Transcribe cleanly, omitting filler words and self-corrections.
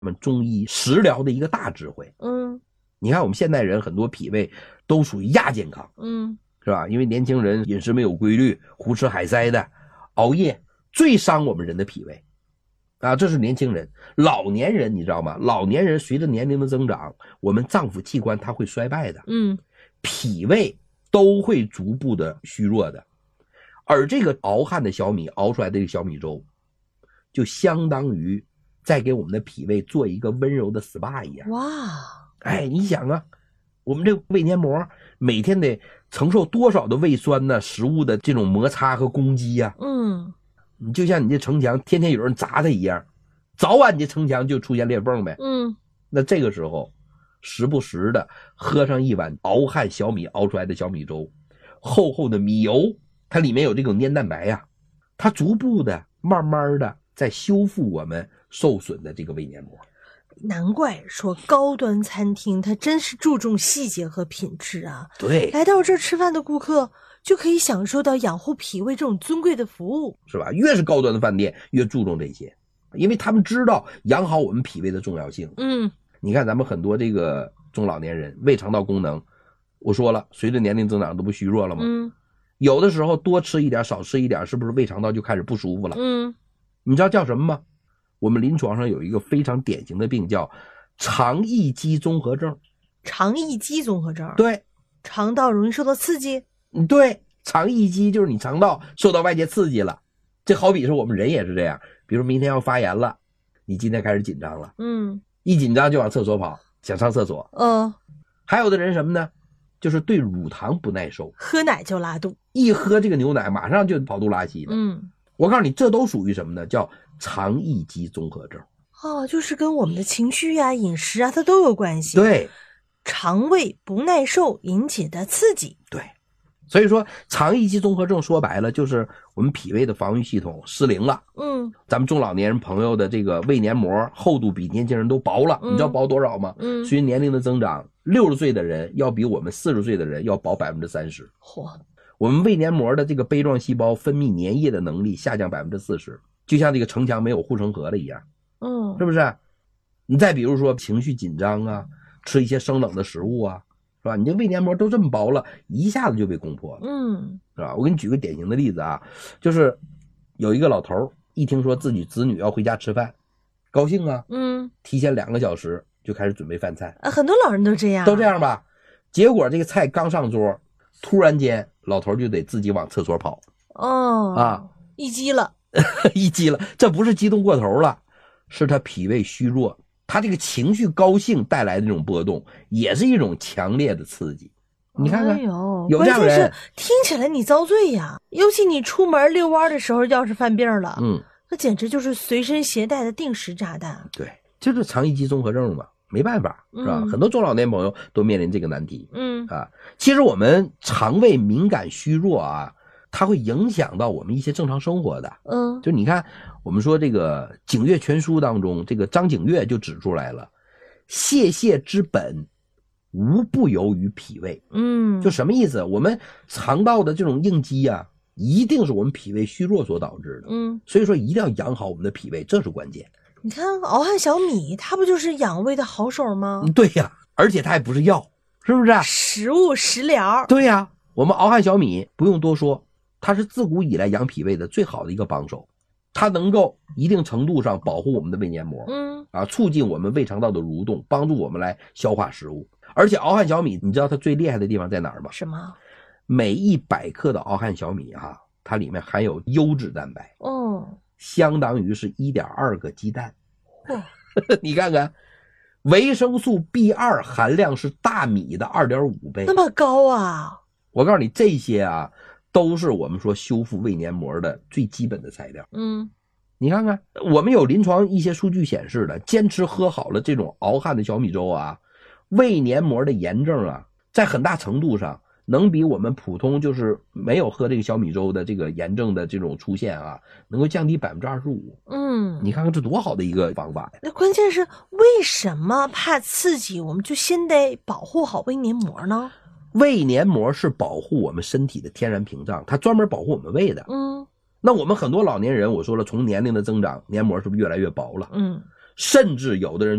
们中医食疗的一个大智慧。你看我们现代人很多脾胃都属于亚健康，是吧？因为年轻人饮食没有规律，胡吃海塞的，熬夜最伤我们人的脾胃啊，这是年轻人。老年人你知道吗？老年人随着年龄的增长，我们脏腑器官它会衰败的，脾胃都会逐步的虚弱的。而这个熬汗的小米熬出来的这个小米粥，就相当于在给我们的脾胃做一个温柔的 SPA 一样。 哇！ 哎，你想啊，我们这个胃黏膜每天得承受多少的胃酸呢？食物的这种摩擦和攻击呀。你就像你这城墙天天有人砸它一样，早晚你这城墙就出现裂缝呗。那这个时候时不时的喝上一碗熬汗小米熬出来的小米粥，厚厚的米油，它里面有这种粘蛋白呀，它逐步的慢慢的在修复我们受损的这个胃黏膜。 难怪说高端餐厅它真是注重细节和品质啊。 对， 来到这儿吃饭的顾客就可以享受到养护脾胃这种尊贵的服务， 是吧？越是高端的饭店越注重这些，因为他们知道养好我们脾胃的重要性。你看咱们很多这个中老年人胃肠道功能，我说了随着年龄增长都不虚弱了吗？有的时候多吃一点少吃一点，是不是胃肠道就开始不舒服了？你知道叫什么吗？我们临床上有一个非常典型的病叫肠易激综合症。 肠易激综合症？ 对， 肠道容易受到刺激。 对，肠易激就是你肠道受到外界刺激了。这好比是我们人也是这样，比如明天要发炎了，你今天开始紧张了，一紧张就往厕所跑，想上厕所。还有的人什么呢？就是对乳糖不耐受， 喝奶就拉肚， 一喝这个牛奶马上就跑肚拉稀的。我告诉你，这都属于什么呢？叫肠易激综合症。 就是跟我们的情绪啊、饮食啊，它都有关系。 对， 肠胃不耐受引起的刺激。 对，所以说肠易激综合症说白了就是我们脾胃的防御系统失灵了。咱们中老年人朋友的这个胃黏膜厚度比年轻人都薄了。你知道薄多少吗？随着年龄的增长，60岁的人要比我们40岁的人要薄30%。我们胃黏膜的这个杯状细胞分泌粘液的能力下降40%，就像这个城墙没有护城河了一样。是不是？你再比如说情绪紧张啊，吃一些生冷的食物啊，是吧？你这胃黏膜都这么薄了，一下子就被攻破了。是吧？我给你举个典型的例子啊，就是有一个老头一听说自己子女要回家吃饭，高兴啊，提前2个小时就开始准备饭菜。 很多老人都这样， 都这样吧？结果这个菜刚上桌，突然间老头就得自己往厕所跑。 一激了， 一激了，这不是激动过头了，是他脾胃虚弱，他这个情绪高兴带来的这种波动，也是一种强烈的刺激。你看看，有这样的人， 关键是听起来你遭罪呀！尤其你出门遛弯的时候，要是犯病了，那简直就是随身携带的定时炸弹。 对，就是肠易激综合症嘛，没办法，是吧？很多中老年朋友都面临这个难题。其实我们肠胃敏感虚弱啊，它会影响到我们一些正常生活的。就你看，我们说这个《景岳全书》当中，这个张景岳就指出来了，泻之本无不由于脾胃。就什么意思？我们肠道的这种应激啊，一定是我们脾胃虚弱所导致的。所以说一定要养好我们的脾胃，这是关键。 你看熬汗小米，它不就是养胃的好手吗？ 对呀，而且它还不是药，是不是？ 食物食疗。 对呀，我们熬汗小米不用多说，它是自古以来养脾胃的最好的一个帮手，它能够一定程度上保护我们的胃黏膜，促进我们胃肠道的蠕动，帮助我们来消化食物。而且熬汗小米，你知道它最厉害的地方在哪儿吗？ 什么？ 每100克的熬汗小米啊，它里面含有优质蛋白，相当于是1.2个鸡蛋。你看看，维生素 B2 含量是大米的2.5倍， 那么高啊！ 我告诉你，这些啊都是我们说修复胃黏膜的最基本的材料。你看看，我们有临床一些数据显示的，坚持喝好了这种熬汗的小米粥啊，胃黏膜的炎症啊，在很大程度上能比我们普通就是没有喝这个小米粥的这个炎症的这种出现啊，能够降低25%。你看看这多好的一个方法呀！ 那关键是为什么怕刺激，我们就先得保护好胃黏膜呢？ 胃黏膜是保护我们身体的天然屏障，它专门保护我们胃的。那我们很多老年人，我说了，从年龄的增长，黏膜是不是越来越薄了？ 甚至有的人